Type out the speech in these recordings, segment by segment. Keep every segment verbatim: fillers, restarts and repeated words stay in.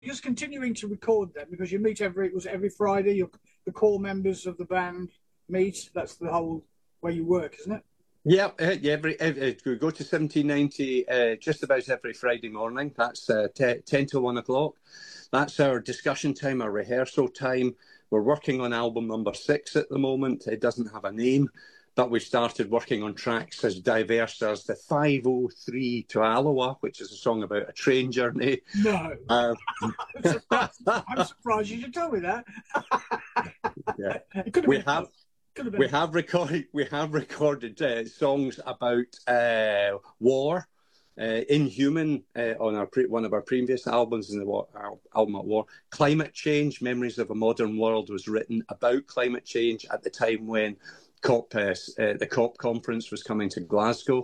just continuing to record then, because you meet every was it every Friday. You're, the core members of the band meet. That's the whole way you work, isn't it? Yeah, uh, yeah. Every, every we go to seventeen ninety uh, just about every Friday morning. That's uh, t- ten to one o'clock. That's our discussion time, our rehearsal time. We're working on album number six at the moment. It doesn't have a name, but we started working on tracks as diverse as the five oh three to Alloa, which is a song about a train journey. No. Uh, I'm, surprised. I'm surprised you should tell me that. yeah. It could have we been have. Could have been We have recorded. We have recorded uh, songs about uh, war, uh, Inhuman uh, on our pre- one of our previous albums in the war, album at war. Climate change, Memories of a Modern World, was written about climate change at the time when COP uh, uh, the COP conference was coming to Glasgow.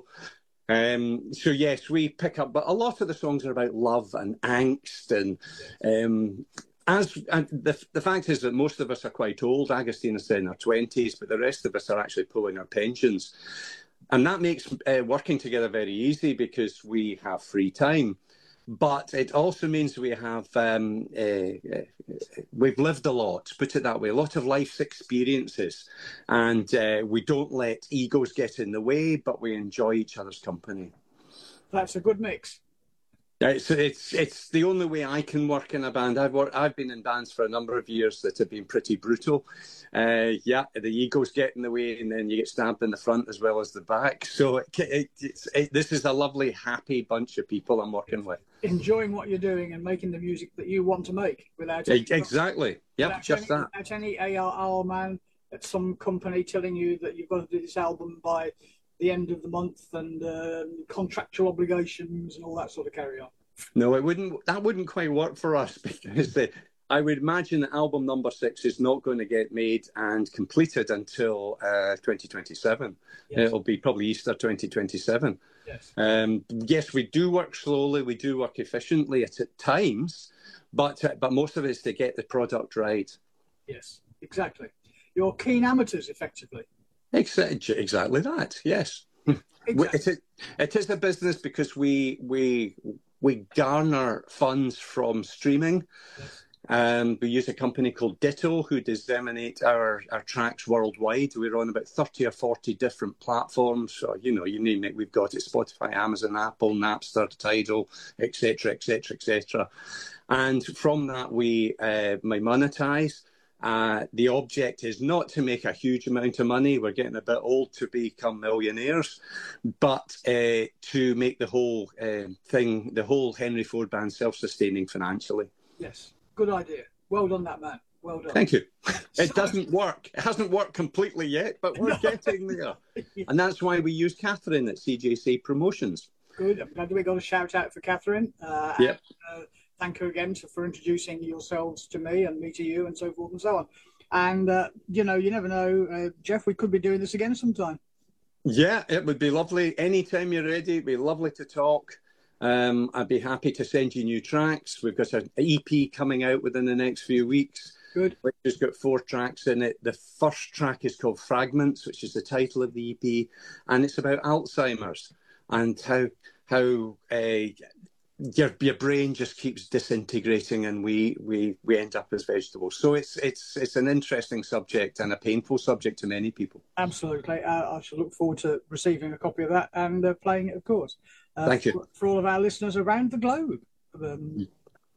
Um, so yes, we pick up, but a lot of the songs are about love and angst and. Um, As and the the fact is that most of us are quite old. Agustin is in our twenties, but the rest of us are actually pulling our pensions, and that makes uh, working together very easy because we have free time. But it also means we have um, uh, we've lived a lot. Put it that way, a lot of life's experiences, and uh, we don't let egos get in the way, but we enjoy each other's company. That's a good mix. It's it's it's the only way I can work in a band. I've worked, I've been in bands for a number of years that have been pretty brutal. Uh, yeah, the egos get in the way, and then you get stabbed in the front as well as the back. So it, it, it's it, this is a lovely, happy bunch of people I'm working with. Enjoying what you're doing and making the music that you want to make without any, exactly. Yeah, without just any, that. Without any A R R man at some company telling you that you've got to do this album by the end of the month and uh, contractual obligations and all that sort of carry on. No, it wouldn't. That wouldn't quite work for us because the, I would imagine that album number six is not going to get made and completed until uh, twenty twenty-seven. Yes. It'll be probably Easter twenty twenty-seven. Yes. Um, yes, we do work slowly. We do work efficiently at, at times, but uh, but most of it is to get the product right. Yes, exactly. You're keen amateurs, effectively. Exactly, exactly that. Yes. Exactly. It, is, it is a business because we we. We garner funds from streaming. Yes. Um, we use a company called Ditto who disseminate our, our tracks worldwide. We're on about thirty or forty different platforms. So, you know, you name it, we've got it. Spotify, Amazon, Apple, Napster, Tidal, et cetera, et cetera, et cetera. And from that, we uh, may monetize. Uh, the object is not to make a huge amount of money. We're getting a bit old to become millionaires, but uh, to make the whole uh, thing, the whole Henry Ford band self-sustaining financially. Yes, good idea. Well done, that man. Well done. Thank you. It doesn't work. It hasn't worked completely yet, but we're no. getting there. And that's why we use Catherine at C J C Promotions. Good. I'm glad we got a shout out for Catherine. Uh, yep. And, uh, thank you again for introducing yourselves to me and me to you and so forth and so on. And, uh, you know, you never know, uh, Jeff, we could be doing this again sometime. Yeah, it would be lovely. Anytime you're ready, it'd be lovely to talk. Um, I'd be happy to send you new tracks. We've got an E P coming out within the next few weeks. Good. Which has got four tracks in it. The first track is called Fragments, which is the title of the E P. And it's about Alzheimer's and how how uh, your your brain just keeps disintegrating, and we we we end up as vegetables. So it's it's it's an interesting subject and a painful subject to many people. Absolutely. Uh, I shall look forward to receiving a copy of that and uh, playing it, of course. Uh, Thank you. For, for all of our listeners around the globe. Um,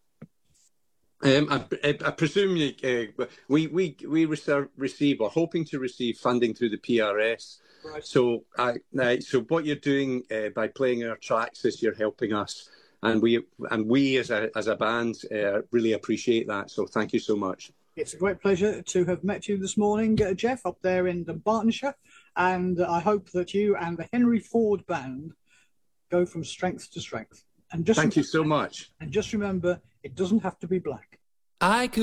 Um, I, I, I presume you, uh, we we we reserve, receive or hoping to receive funding through the P R S. Right. So I uh, so what you're doing uh, by playing our tracks is you're helping us, and we and we as a as a band uh, really appreciate that. So thank you so much. It's a great pleasure to have met you this morning, uh, Jeff, up there in Dumbartonshire, and I hope that you and the Henry Ford band go from strength to strength. And just thank remember, you so much. And just remember, it doesn't have to be black. I could